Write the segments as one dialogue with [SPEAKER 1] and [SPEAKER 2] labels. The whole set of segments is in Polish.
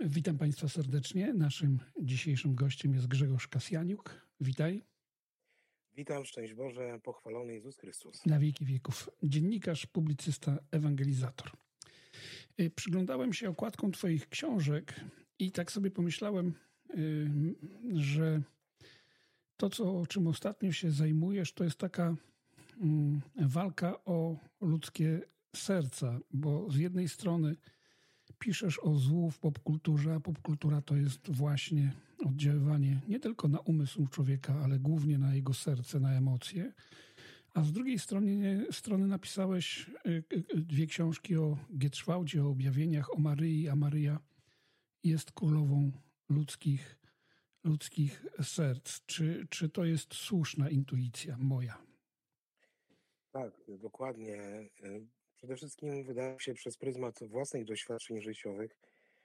[SPEAKER 1] Witam Państwa serdecznie. Naszym dzisiejszym gościem jest Grzegorz Kasjaniuk. Witaj.
[SPEAKER 2] Witam, szczęść Boże, pochwalony Jezus Chrystus.
[SPEAKER 1] Na wieki wieków. Dziennikarz, publicysta, ewangelizator. Przyglądałem się okładkom Twoich książek i tak sobie pomyślałem, że to, czym ostatnio się zajmujesz, to jest taka walka o ludzkie serca, bo z jednej strony piszesz o złu w popkulturze, a popkultura to jest właśnie oddziaływanie nie tylko na umysł człowieka, ale głównie na jego serce, na emocje. A z drugiej strony napisałeś dwie książki o Gietschwaldzie, o objawieniach, o Maryi, a Maryja jest królową ludzkich serc. Czy to jest słuszna intuicja moja?
[SPEAKER 2] Tak, dokładnie. Przede wszystkim wydaje mi się przez pryzmat własnych doświadczeń życiowych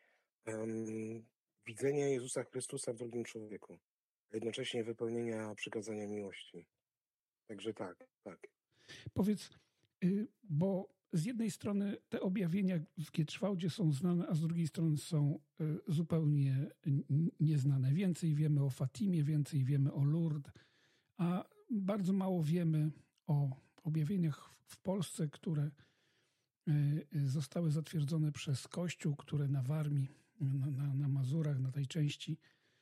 [SPEAKER 2] widzenia Jezusa Chrystusa w drugim człowieku, a jednocześnie wypełnienia przykazania miłości. Także tak.
[SPEAKER 1] Powiedz, bo z jednej strony te objawienia w Gietschwaldzie są znane, a z drugiej strony są zupełnie nieznane. Więcej wiemy o Fatimie, więcej wiemy o Lourdes, a bardzo mało wiemy o objawieniach w Polsce, które zostały zatwierdzone przez Kościół, które na Warmii, na Mazurach, na tej części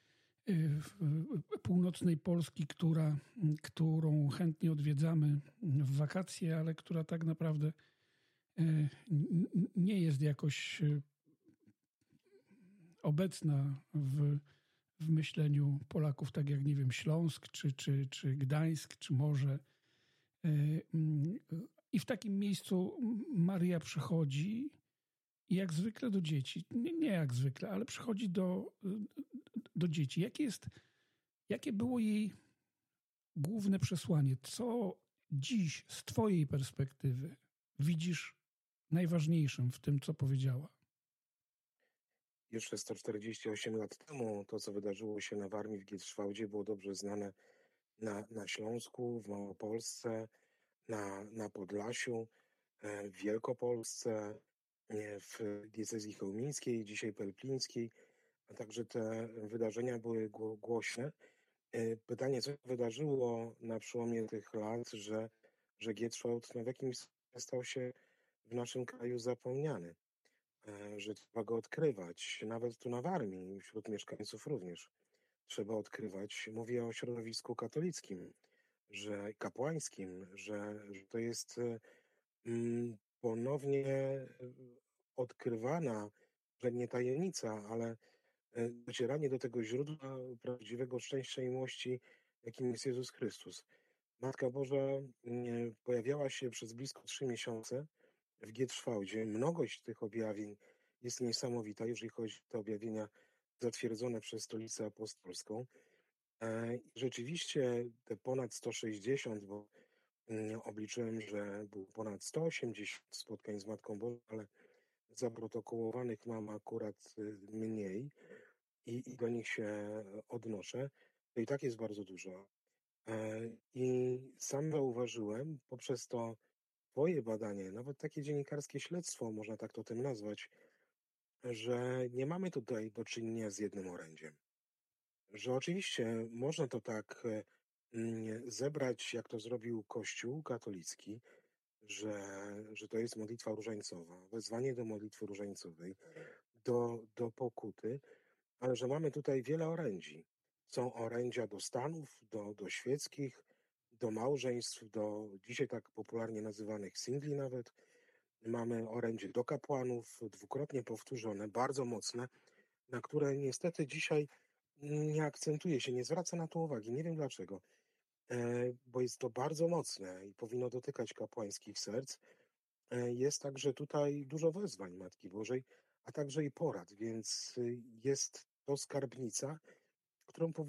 [SPEAKER 1] północnej Polski, którą chętnie odwiedzamy w wakacje, ale która tak naprawdę nie jest jakoś obecna w myśleniu Polaków, tak jak, nie wiem, Śląsk, czy Gdańsk, czy może. I w takim miejscu Maryja przychodzi jak zwykle do dzieci. Nie jak zwykle, ale przychodzi do dzieci. Jakie było jej główne przesłanie? Co dziś z Twojej perspektywy widzisz najważniejszym w tym, co powiedziała?
[SPEAKER 2] Jeszcze 148 lat temu to, co wydarzyło się na Warmii w Gietschwaldzie, było dobrze znane na Śląsku, w Małopolsce, na Podlasiu, w Wielkopolsce, w diecezji chełmińskiej, dzisiaj pelplińskiej, a także te wydarzenia były głośne. Pytanie, co wydarzyło na przełomie tych lat, że Gietschwald w jakimś sensie stał się w naszym kraju zapomniany, że trzeba go odkrywać, nawet tu na Warmii, wśród mieszkańców również trzeba odkrywać. Mówię o środowisku katolickim, że kapłańskim, że to jest ponownie odkrywana, że nie tajemnica, ale docieranie do tego źródła prawdziwego szczęścia i miłości, jakim jest Jezus Chrystus. Matka Boża pojawiała się przez blisko 3 miesiące w Gietschwaldzie. Mnogość tych objawień jest niesamowita, jeżeli chodzi o te objawienia zatwierdzone przez Stolicę Apostolską. Rzeczywiście te ponad 160, bo obliczyłem, że było ponad 180 spotkań z Matką Bożą, ale zaprotokołowanych mam akurat mniej i do nich się odnoszę. To i tak jest bardzo dużo. I sam zauważyłem poprzez to Twoje badanie, nawet takie dziennikarskie śledztwo, można tak to tym nazwać, że nie mamy tutaj do czynienia z jednym orędziem. Że oczywiście można to tak zebrać, jak to zrobił Kościół katolicki, że to jest modlitwa różańcowa, wezwanie do modlitwy różańcowej, do pokuty, ale że mamy tutaj wiele orędzi. Są orędzia do stanów, do świeckich, do małżeństw, do dzisiaj tak popularnie nazywanych singli nawet. Mamy orędzie do kapłanów, dwukrotnie powtórzone, bardzo mocne, na które niestety dzisiaj nie akcentuje się, nie zwraca na to uwagi. Nie wiem dlaczego, bo jest to bardzo mocne i powinno dotykać kapłańskich serc. Jest także tutaj dużo wezwań Matki Bożej, a także i porad, więc jest to skarbnica, którą